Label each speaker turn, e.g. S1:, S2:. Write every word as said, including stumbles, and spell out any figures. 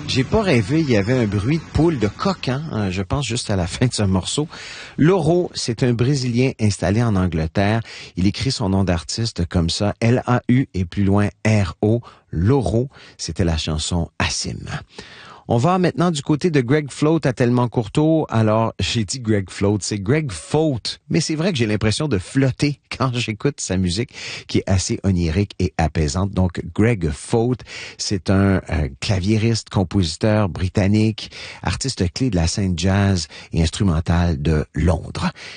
S1: J'ai pas rêvé, il y avait un bruit de poule de coq, hein, je pense juste à la fin de ce morceau. Lauro, c'est un Brésilien installé en Angleterre. Il écrit son nom d'artiste comme ça, L A U et plus loin R O. Lauro, c'était la chanson Assim. On va maintenant du côté de Greg Float à Tellement Courteau. Alors, j'ai dit Greg Float, c'est Greg Faute. Mais c'est vrai que j'ai l'impression de flotter quand j'écoute sa musique, qui est assez onirique et apaisante. Donc, Greg Faute, c'est un euh, claviériste, compositeur britannique, artiste clé de la scène jazz et instrumentale de Londres.